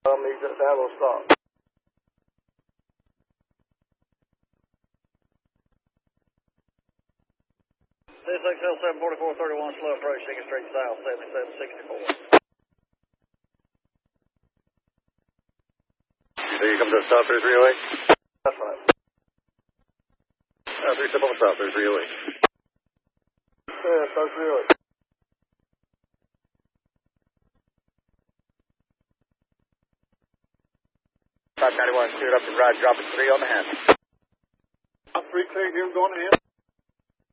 Needs that will stop. 74431, slow approach, taking straight south, 7764. So you come to a stop, there's relay? That's right. 3 step on the stop, there's relay. Yeah, that's really. 591, cleared up to ride, dropping 3 on the hand. 3 clear here, going ahead.